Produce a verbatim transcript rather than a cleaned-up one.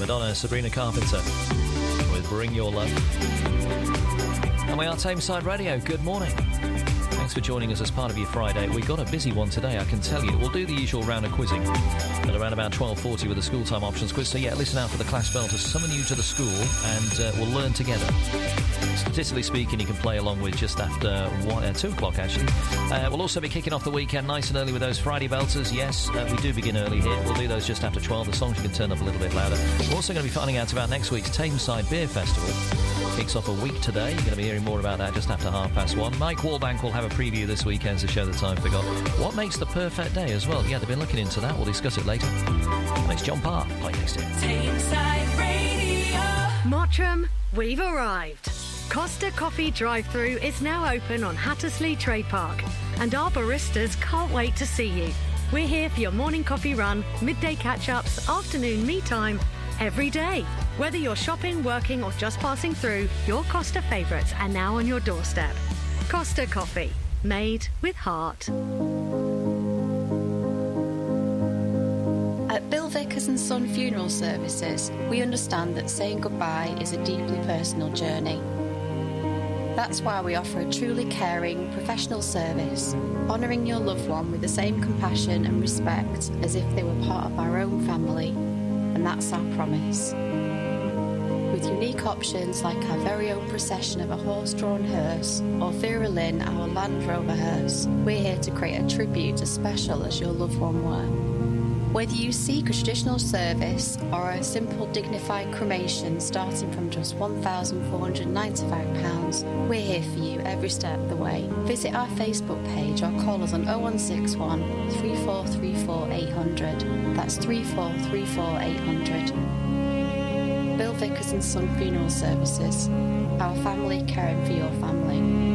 Madonna, Sabrina Carpenter with Bring Your Love. And we are Tameside Radio. Good morning. Thanks for joining us as part of your Friday. We've got a busy one today, I can tell you. We'll do the usual round of quizzing at around about twelve forty with the school time options quiz. So, yeah, listen out for the class bell to summon you to the school, and uh, we'll learn together. Statistically speaking, you can play along with just after one, uh, two o'clock, actually. Uh, we'll also be kicking off the weekend nice and early with those Friday belters. Yes, uh, we do begin early here. We'll do those just after twelve. The songs you can turn up a little bit louder. We're also going to be finding out about next week's Tameside Beer Festival. Kicks off a week today. You're going to be hearing more about that just after half past one. Mike Warbank will have a preview this weekend to show the time forgot. What makes the perfect day as well? Yeah, they've been looking into that. We'll discuss it later. And it's John Parr. Play next year. Tameside Radio. Mottram, we've arrived. Costa Coffee Drive-Thru is now open on Hattersley Trade Park, and our baristas can't wait to see you. We're here for your morning coffee run, midday catch-ups, afternoon me time, every day. Whether you're shopping, working or just passing through, your Costa favourites are now on your doorstep. Costa Coffee, made with heart. At Bill Vickers and Son Funeral Services, we understand that saying goodbye is a deeply personal journey. That's why we offer a truly caring, professional service, honouring your loved one with the same compassion and respect as if they were part of our own family. And that's our promise. With unique options like our very own procession of a horse-drawn hearse or Vera Lynn, our Land Rover hearse, we're here to create a tribute as special as your loved one were. Whether you seek a traditional service or a simple dignified cremation starting from just one thousand four hundred ninety-five pounds, we're here for you every step of the way. Visit our Facebook page or call us on oh one six one, three four three four, eight hundred. That's three four three four, eight hundred. Bill Vickers and Son Funeral Services. Our family caring for your family.